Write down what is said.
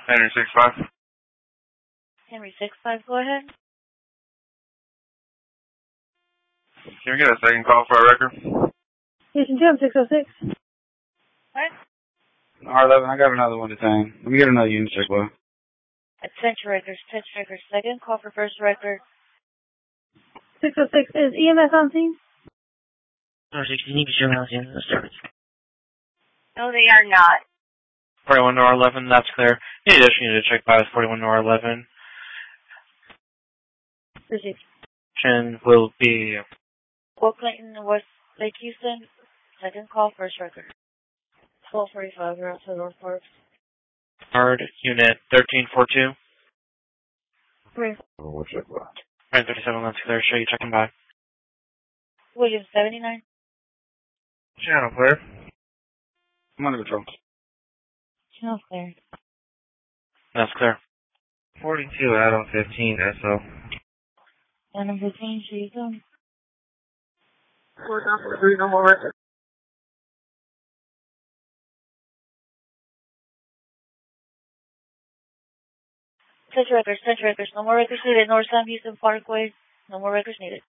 Henry 6-5. Henry 6-5, go ahead. Can we get a second call for a record? Station 2, I'm 606. What? R11, I got another one to thing. Let me get another unit check, boy. Attention records, second call for first record. 606, is EMS on scene? 606, you need to show me on the service. No, they are not. 41 to R11, that's clear. In addition, you need to check by 41 to R11. Received. Will be Fort Clinton, West Lake Houston, second call, first record. 1245, we're out to North Park. Guard Unit 1342. We'll check, boy. 937, that's clear. Show you checking by. William 79. Channel clear. I'm under control. Channel clear. That's clear. 42 Adam 15 SO. Adam 15, she's on. 4.3, no more record. Touch records, no more records needed. North Sam Houston Parkway, no more records needed.